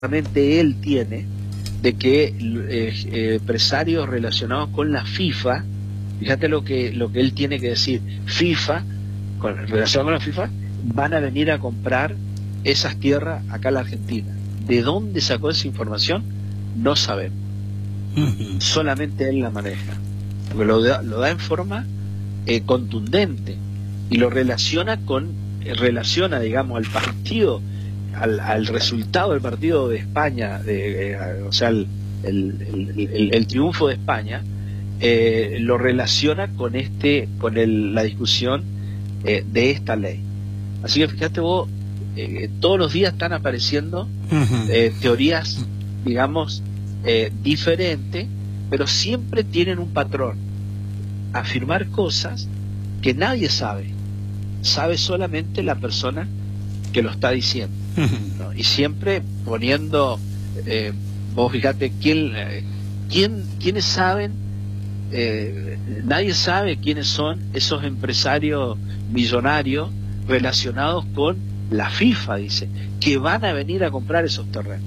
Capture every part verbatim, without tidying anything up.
él tiene de que eh, eh, empresarios relacionados con la FIFA, fíjate lo que lo que él tiene que decir, FIFA, con, relacionado con la FIFA, van a venir a comprar esas tierras acá a la Argentina. ¿De dónde sacó esa información? No sabemos. Uh-huh. Solamente él la maneja. Porque lo da, lo da en forma eh, contundente y lo relaciona con, eh, relaciona, digamos, al partido, al, al resultado del partido de España, de, eh, o sea, el, el, el, el, el triunfo de España, eh, lo relaciona con este, con el, la discusión eh, de esta ley. Así que fíjate vos, eh, todos los días están apareciendo eh, teorías, digamos, eh, diferentes, pero siempre tienen un patrón: afirmar cosas que nadie sabe, sabe solamente la persona que lo está diciendo, ¿no? Y siempre poniendo, eh, vos fíjate, ¿quién, eh, quién, quiénes saben? Eh, nadie sabe quiénes son esos empresarios millonarios relacionados con la FIFA, dice, que van a venir a comprar esos terrenos.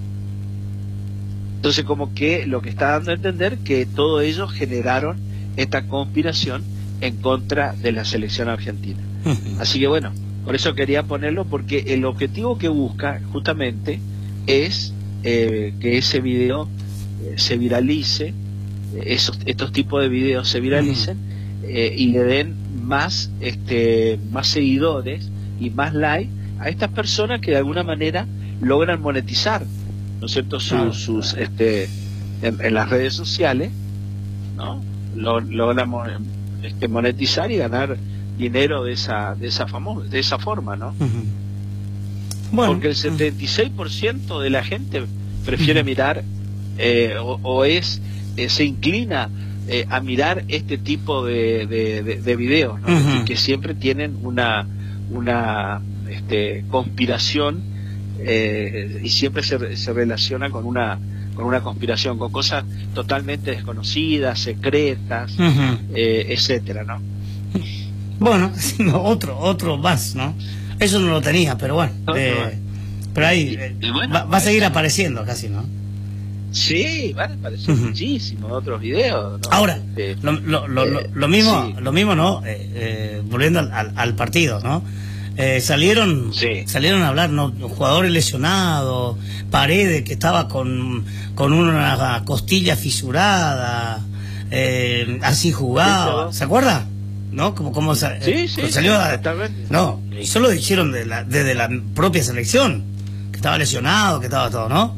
Entonces, como que lo que está dando a entender que todos ellos generaron esta conspiración en contra de la selección argentina. Así que bueno, por eso quería ponerlo, porque el objetivo que busca justamente es eh, que ese video eh, se viralice, esos, estos tipos de videos se viralicen eh, y le den más, este, más seguidores y más like a estas personas que de alguna manera logran monetizar, ¿no es cierto?, sus, claro, sus este, en, en las redes sociales, ¿no? Logran este, monetizar y ganar dinero de esa de esa famosa, de esa forma, ¿no? Uh-huh. Bueno, porque el setenta y seis por ciento de la gente prefiere uh-huh. mirar eh, o, o es eh, se inclina eh, a mirar este tipo de, de, de, de videos, ¿no? Uh-huh. Que siempre tienen una una este, conspiración eh, y siempre se, se relaciona con una con una conspiración, con cosas totalmente desconocidas, secretas, uh-huh. eh, etcétera, ¿no? Bueno, otro otro más, ¿no? Eso no lo tenía, pero bueno, eh, pero ahí eh, bueno, va, va a seguir apareciendo casi, ¿no? Sí, van a aparecer uh-huh. muchísimos otros videos, ¿no? Ahora, eh, lo, lo, lo, eh, lo mismo, sí. lo mismo, ¿no? Eh, eh, volviendo al, al partido, ¿no? Eh, salieron sí. salieron a hablar, ¿no? Jugadores lesionados, Paredes que estaba con, con una costilla fisurada, eh, así jugaba, ¿se acuerda? ¿No? Como, como sí, eh, sí, salió sí, a, no, y solo dijeron de la, desde la propia selección que estaba lesionado, que estaba todo, ¿no?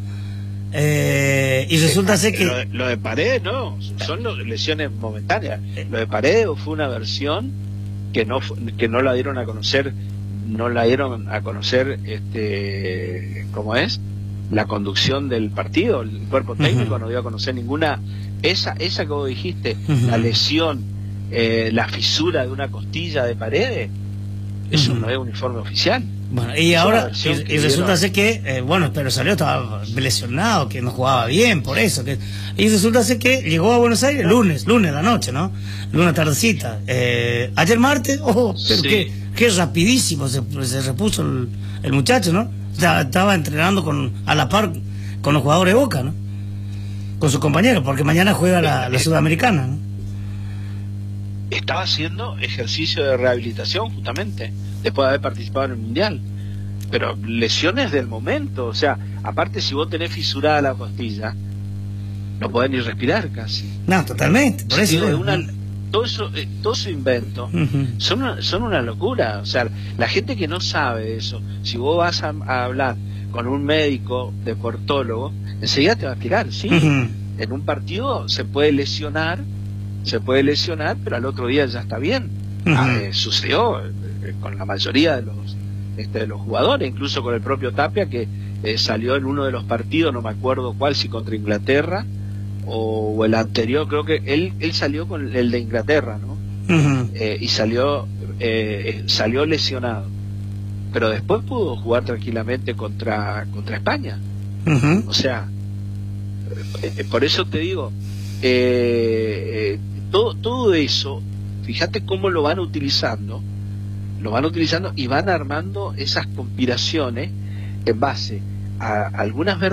Eh, y resulta ser que lo de, lo de Paredes no, son lesiones momentáneas. Lo de Paredes fue una versión que no que no la dieron a conocer, no la dieron a conocer, este, ¿cómo es? La conducción del partido, el cuerpo técnico uh-huh. no dio a conocer ninguna, esa esa que vos dijiste, uh-huh. la lesión, eh, la fisura de una costilla de Paredes, eso uh-huh. no es un informe oficial. Bueno, y ahora, y, y resulta ser que, eh, bueno, pero salió, estaba lesionado, que no jugaba bien, por eso. que Y resulta ser que llegó a Buenos Aires lunes, lunes a la noche, ¿no? Lunes tardecita. Eh, ayer martes, oh, pero sí. qué, qué rapidísimo se, se repuso el, el muchacho, ¿no? O sea, estaba entrenando con a la par con los jugadores de Boca, ¿no? Con sus compañeros, porque mañana juega la, la Sudamericana, ¿no? Estaba haciendo ejercicio de rehabilitación, justamente, después de haber participado en el Mundial. Pero lesiones del momento, o sea, aparte si vos tenés fisurada la costilla, no podés ni respirar casi. No, totalmente, por eso. Sí, una, todo eso, eh, todo su invento, uh-huh. son, una, son una locura. O sea, la gente que no sabe eso, si vos vas a, a hablar con un médico deportólogo, enseguida te va a explicar, sí, uh-huh. en un partido se puede lesionar, se puede lesionar, pero al otro día ya está bien. Uh-huh. Ah, eh, sucedió eh, con la mayoría de los este, de los jugadores, incluso con el propio Tapia, que eh, salió en uno de los partidos, no me acuerdo cuál, si contra Inglaterra o, o el anterior, creo que él él salió con el de Inglaterra, ¿no? Uh-huh. eh, y salió eh, salió lesionado, pero después pudo jugar tranquilamente contra contra España. Uh-huh. O sea, eh, por eso te digo, eh, eh, todo todo eso, fíjate cómo lo van utilizando, lo van utilizando y van armando esas conspiraciones en base a algunas